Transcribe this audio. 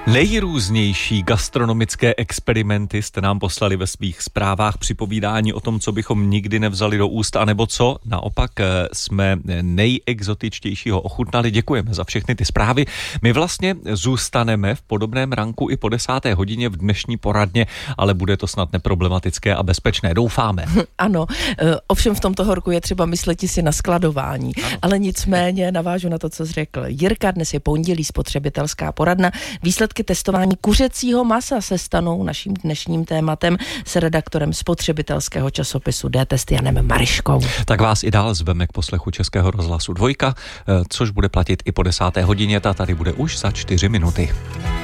Nejrůznější gastronomické experimenty jste nám poslali ve svých zprávách, připovídání o tom, co bychom nikdy nevzali do úst, anebo co naopak jsme nejexotičtějšího ochutnali. Děkujeme za všechny ty zprávy. My vlastně zůstaneme v podobném ranku i po 10. hodině v dnešní poradně, ale bude to snad neproblematické a bezpečné. Doufáme. Ano, ovšem v tomto horku je třeba mysleti si na skladování, ale nicméně navážu na to, co jsi řekl. Jirka, dnes je pondělí, spotřebitelská poradna. Výsledky testování kuřecího masa se stanou naším dnešním tématem s redaktorem spotřebitelského časopisu D-Test Janem Mariškou. Tak vás i dál zveme k poslechu Českého rozhlasu 2, což bude platit i po 10. hodině. Ta tady bude už za 4 minuty.